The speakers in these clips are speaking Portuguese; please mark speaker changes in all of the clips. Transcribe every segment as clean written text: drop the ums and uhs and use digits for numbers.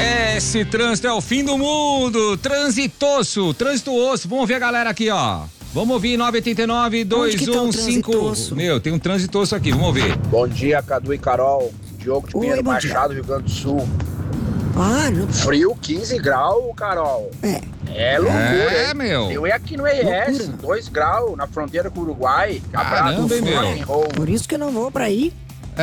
Speaker 1: Esse trânsito é o fim do mundo. Trânsito osso. Vamos ver a galera aqui, ó. Vamos ouvir 989-2155. Meu, tem um trânsito osso aqui, vamos ouvir.
Speaker 2: Bom dia, Cadu e Carol. Diogo de Pinheiro Machado, Rio Grande do Sul. Frio 15 graus, Carol. É loucura.
Speaker 1: É, meu.
Speaker 2: Eu ia aqui no ES, 2 graus, na fronteira com o Uruguai.
Speaker 1: Caramba, meu.
Speaker 3: Por isso que eu não vou pra aí.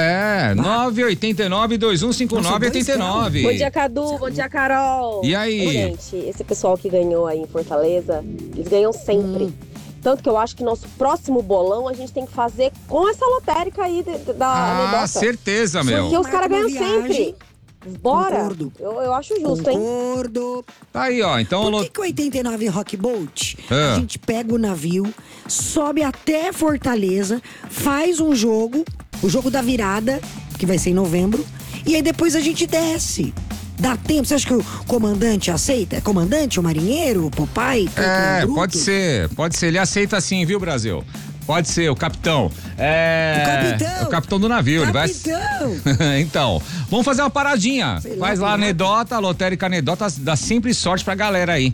Speaker 1: 989-2159-89.
Speaker 4: Bom dia, Cadu. Bom dia, Carol.
Speaker 1: E aí?
Speaker 4: Gente, esse pessoal que ganhou aí em Fortaleza, eles ganham sempre. Tanto que eu acho que nosso próximo bolão a gente tem que fazer com essa lotérica aí da anedota.
Speaker 1: Certeza, meu.
Speaker 4: Porque os caras ganham sempre. Bora.
Speaker 3: Concordo.
Speaker 4: Eu acho justo, hein?
Speaker 3: Concordo.
Speaker 1: Tá aí, ó. Então,
Speaker 3: Por que o 89 Rock Boat, a gente pega o navio, sobe até Fortaleza, faz um jogo, o jogo da virada, que vai ser em novembro, e aí depois a gente desce. Dá tempo? Você acha que o comandante aceita? É comandante, o marinheiro, o Popeye?
Speaker 1: Pode ser. Ele aceita sim, viu, Brasil? Pode ser, o capitão.
Speaker 3: O capitão?
Speaker 1: O capitão do navio.
Speaker 3: Capitão!
Speaker 1: Ele vai... Então, vamos fazer uma paradinha. Faz lá a anedota, a lotérica anedota, dá sempre sorte pra galera aí.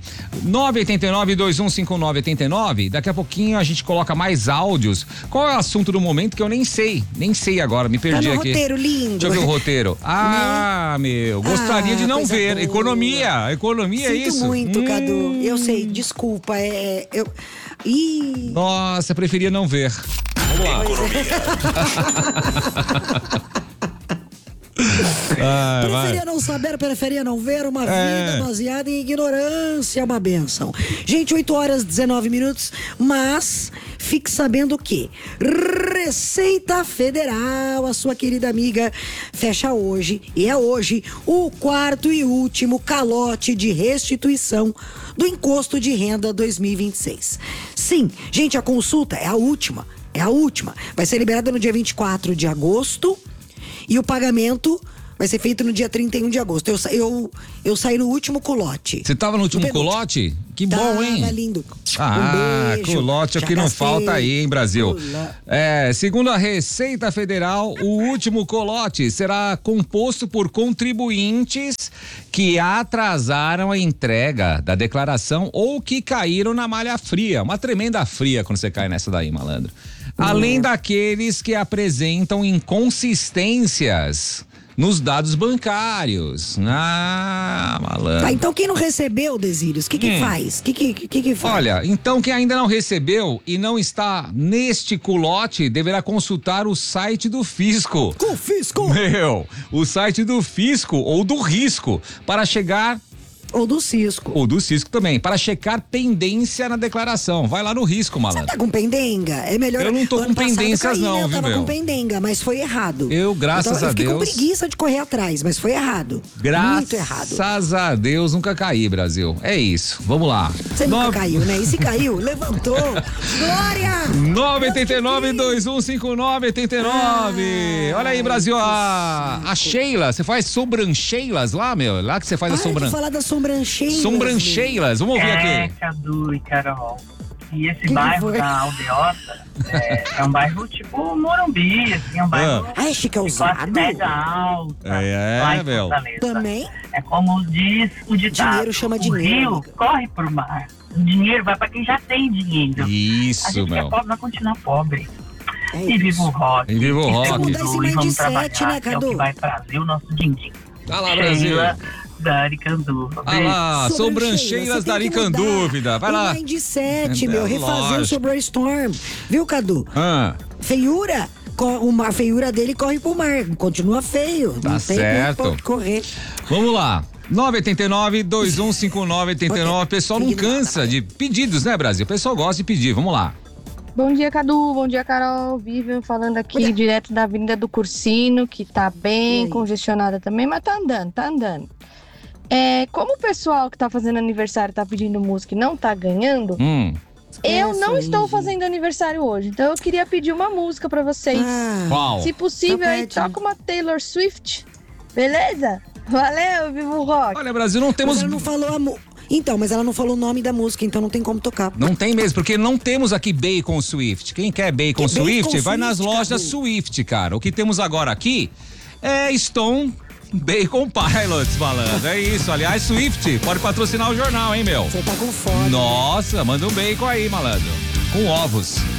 Speaker 1: 989-2159-89. Daqui a pouquinho a gente coloca mais áudios. Qual é o assunto do momento que eu nem sei agora, me perdi aqui.
Speaker 3: Roteiro lindo.
Speaker 1: Deixa eu ver o roteiro. Meu, gostaria de não ver. Boa. Economia é isso?
Speaker 3: Sinto muito, Cadu. Eu sei, desculpa,
Speaker 1: Nossa, preferia não ver. Vamos lá.
Speaker 3: Preferia não saber, preferia não ver. Uma vida baseada em ignorância é uma bênção. Gente, 8h19, mas fique sabendo que Receita Federal, a sua querida amiga, fecha hoje, e é hoje, o quarto e último calote de restituição do Imposto de Renda 2026. Sim, gente, a consulta é a última. Vai ser liberada no dia 24 de agosto e o pagamento vai ser feito no dia 31 de agosto. Eu saí no último culote.
Speaker 1: Você tava no último culote? Que bom, hein?
Speaker 3: Tava lindo.
Speaker 1: Beijo, culote é o que não falta aí, hein, Brasil? Segundo a Receita Federal, o último culote será composto por contribuintes que atrasaram a entrega da declaração ou que caíram na malha fria. Uma tremenda fria quando você cai nessa daí, malandro. Além daqueles que apresentam inconsistências nos dados bancários. Malandro.
Speaker 3: Então quem não recebeu, Desírios, o que faz? O que faz?
Speaker 1: Olha, então quem ainda não recebeu e não está neste culote deverá consultar o site do Fisco.
Speaker 3: Com o Fisco?
Speaker 1: O site do Fisco ou do Risco para chegar...
Speaker 3: Ou do Cisco.
Speaker 1: Ou do Cisco também, para checar pendência na declaração. Vai lá no Risco, malandro.
Speaker 3: Você tá com pendenga? É melhor...
Speaker 1: Eu não tô com pendências não,
Speaker 3: eu
Speaker 1: viu,
Speaker 3: tava com pendenga, mas foi errado.
Speaker 1: Graças a Deus...
Speaker 3: Eu fiquei com preguiça de correr atrás, mas foi errado. Muito errado.
Speaker 1: Graças a Deus nunca caí, Brasil. É isso, vamos lá.
Speaker 3: Você nunca caiu, né? E se caiu, levantou. Glória!
Speaker 1: 989-2159-89. Olha aí, Brasil, a Sheila, você faz sobrancheilas lá, meu? Lá que você faz a sobrancelha.
Speaker 3: Falar da sobrancelhas.
Speaker 1: Sobrancelhas, vamos ouvir aqui.
Speaker 5: Cadu e Carol. E esse bairro da Aldeota é um bairro tipo Morumbi, assim, um bairro
Speaker 3: chique,
Speaker 5: de classe média alta.
Speaker 1: Meu.
Speaker 3: Também.
Speaker 5: É como diz o ditado.
Speaker 3: Dinheiro chama dinheiro.
Speaker 5: O rio corre pro mar. O dinheiro vai pra quem já tem dinheiro.
Speaker 1: Isso,
Speaker 5: a gente
Speaker 1: meu.
Speaker 5: que é pobre vai continuar pobre. E viva o rock.
Speaker 1: E viva o rock.
Speaker 3: Vamos mudar esse mindset, né,
Speaker 5: que é o
Speaker 3: Cadu?
Speaker 5: que vai trazer o nosso din-din.
Speaker 1: Tá lá, Brasil.
Speaker 5: Da Aricanduva.
Speaker 1: Lá, sobrancelhas da Aricandúvida. Vai lá.
Speaker 3: Mindset, meu. Refazer o Sobrastorm. Viu, Cadu? Feiura. A feiura dele corre pro mar. Continua feio.
Speaker 1: Tá
Speaker 3: não
Speaker 1: certo.
Speaker 3: Tem como correr.
Speaker 1: Vamos lá. 989-2159-89. O pessoal não cansa de pedidos, né, Brasil? O pessoal gosta de pedir. Vamos lá.
Speaker 6: Bom dia, Cadu. Bom dia, Carol. Vivian falando aqui direto da Avenida do Cursino, que tá bem congestionada também, mas tá andando. Como o pessoal que tá fazendo aniversário tá pedindo música e não tá ganhando, eu não estou fazendo aniversário hoje, então eu queria pedir uma música pra vocês.
Speaker 1: Qual?
Speaker 6: Se possível, aí toca uma Taylor Swift, beleza? Valeu, viva o rock.
Speaker 1: Olha, Brasil, não temos...
Speaker 3: Mas ela não falou mas ela não falou o nome da música, então não tem como tocar.
Speaker 1: Não tem mesmo, porque não temos aqui Bacon Swift. Quem quer Bacon Swift, vai nas lojas
Speaker 3: Cadu.
Speaker 1: Swift, cara. O que temos agora aqui é Stone Bacon Pilots, malandro. É isso. Aliás, Swift pode patrocinar o jornal, hein, meu?
Speaker 3: Você tá com fome.
Speaker 1: Nossa, manda um bacon aí, malandro. Com ovos.